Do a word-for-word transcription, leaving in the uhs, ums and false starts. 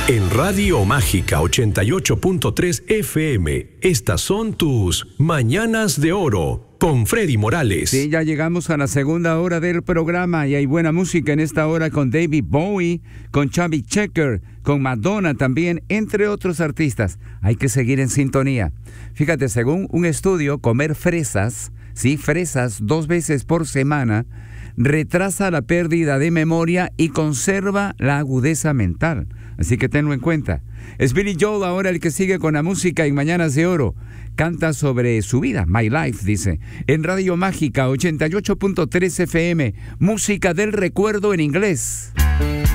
En Radio Mágica ochenta y ocho punto tres F M, estas son tus Mañanas de Oro con Freddy Morales. Sí, ya llegamos a la segunda hora del programa y hay buena música en esta hora con David Bowie, con Chubby Checker, con Madonna también, entre otros artistas. Hay que seguir en sintonía. Fíjate, según un estudio, comer fresas, sí, fresas dos veces por semana, retrasa la pérdida de memoria y conserva la agudeza mental. Así que tenlo en cuenta. Es Billy Joel ahora el que sigue con la música en Mañanas de Oro. Canta sobre su vida, My Life, dice. En Radio Mágica ochenta y ocho punto tres F M, música del recuerdo en inglés.